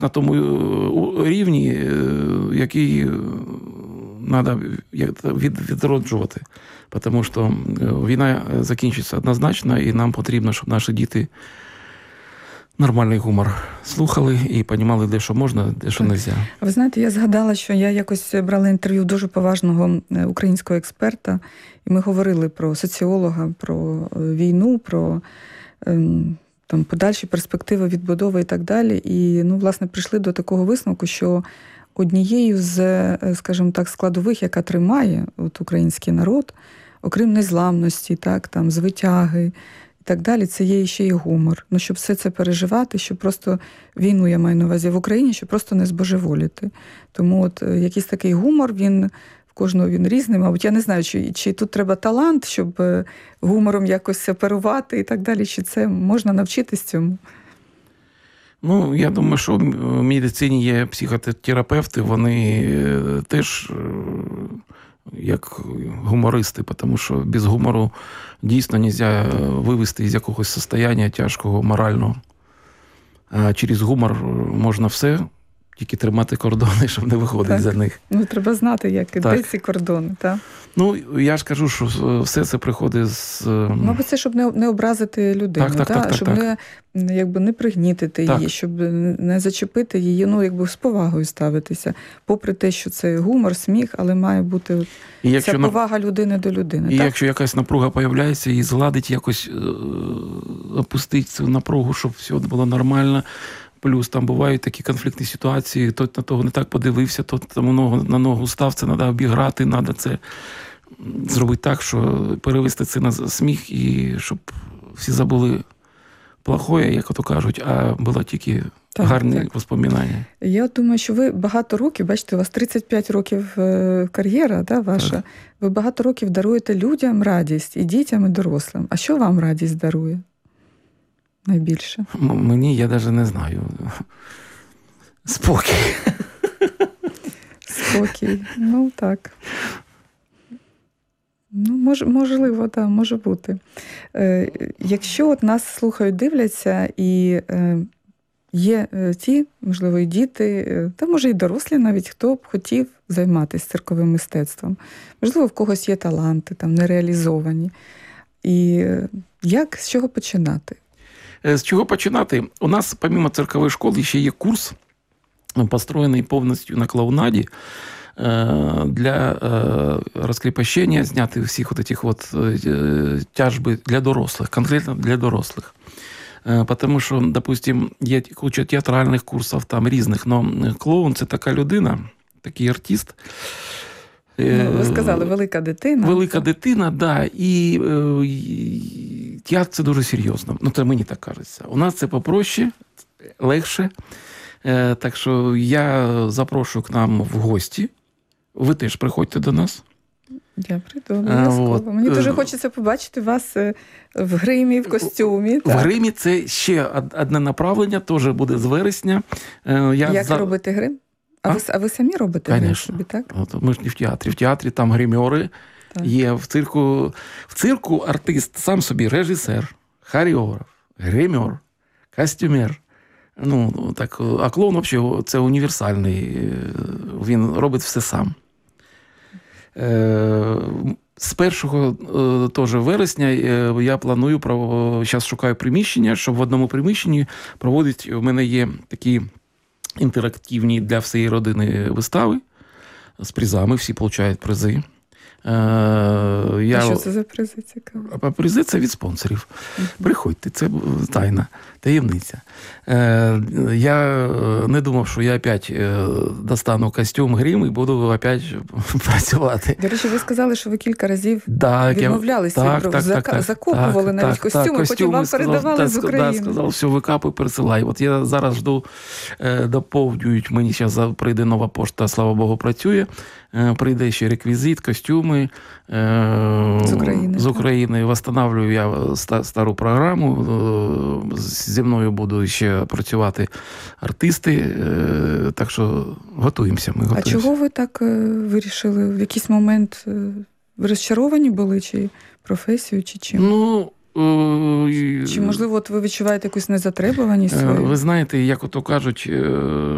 на тому рівні, який треба відроджувати. Тому що війна закінчиться однозначно, і нам потрібно, щоб наші діти нормальний гумор слухали і розуміли, де що можна, де що не можна. Ви знаєте, я згадала, що я якось брала інтерв'ю дуже поважного українського експерта, і ми говорили про соціолога, про війну, про там подальші перспективи відбудови і так далі. І, власне, прийшли до такого висновку, що однією з, скажімо так, складових, яка тримає український народ, окрім незламності, там, звитяги і так далі, це є ще й гумор. Щоб все це переживати, щоб просто війну, я маю на увазі, в Україні, щоб просто не збожеволіти. Тому якийсь такий гумор, в кожного він різний. Мабуть, я не знаю, чи тут треба талант, щоб гумором якось оперувати і так далі, чи це можна навчитись цьому? Я думаю, що в медицині є психотерапевти, вони теж як гумористи, тому що без гумору дійсно не можна вивести з якогось состояння тяжкого, морального. А через гумор можна все, тільки тримати кордони, щоб не виходити за них. Треба знати, де ці кордони, так? Я ж кажу, що все це приходить з... Мабуть, це, щоб не образити людину, щоб не пригнітити її, щоб не зачепити її, з повагою ставитися. Попри те, що це гумор, сміх, але має бути ця повага людини до людини. І якщо якась напруга з'являється, її згладить, якось опустить цю напругу, щоб все було нормально. Плюс там бувають такі конфліктні ситуації, той на того не так подивився, той на ногу став, це треба обіграти, треба це зробити так, що перевести це на сміх, і щоб всі забули плохое, як ото кажуть, а було тільки гарні воспоминання. Я думаю, що ви багато років, бачите, у вас 35 років кар'єра, ваша, так. Ви багато років даруєте людям радість, і дітям, і дорослим. А що вам радість дарує? Найбільше? Мені, я навіть не знаю. Спокій. Спокій. Так. Можливо, так, може бути. Якщо нас слухають, дивляться, і є ті, можливо, і діти, та може і дорослі навіть, хто б хотів займатися цирковим мистецтвом. Можливо, в когось є таланти, там, нереалізовані. І з чого починати? З чого починати? У нас, помимо циркової школи, ще є курс, построєний повністю на клоунаді, для розкріпощення, зняти всіх цих тяжби для дорослих, конкретно для дорослих. Тому що, допустим, є куча театральних курсів там різних, але клоун – це така людина, такий артист. Ви сказали, велика дитина. Велика дитина, да, і театр – це дуже серйозно. Це мені так кажеться. У нас це попроще, легше. Так що я запрошую к нам в гості. Ви теж приходьте до нас. Я прийду, обов'язково. Мені дуже хочеться побачити вас в гримі, в костюмі. В гримі це ще одне направлення, теж буде з вересня. Як робити грим? А ви самі робите грим собі, так? Ми ж не в театрі. В театрі там гримери є. В цирку артист сам собі режисер, хореограф, гример, костюмер. А клоун взагалі це універсальний. Він робить все сам. З 1 теж вересня я планую, зараз шукаю приміщення, щоб в одному приміщенні проводити, у мене є такі інтерактивні для всієї родини вистави з призами, всі отримують призи. Що це за призи, цікаво? Призи – це від спонсорів. Приходьте, це тайна, таємниця. Я не думав, що я опять достану костюм, грим і буду опять працювати. До речі, ви сказали, що ви кілька разів відмовлялися, закупували навіть костюми, потім вам передавали з України. Так, сказав, все, викапуй, пересилай. Я зараз жду, доповнюють, мені зараз прийде нова пошта, слава Богу, працює. Прийде ще реквізит, костюми з України. Восстанавлюю я стару програму. Зі мною будуть ще працювати артисти. Так що готуємося. А чого ви так вирішили? В якийсь момент ви розчаровані були? Чи професією, чи чим? Чи, можливо, ви відчуваєте якусь незатребуваність свою? Ви знаєте, як ото кажуть,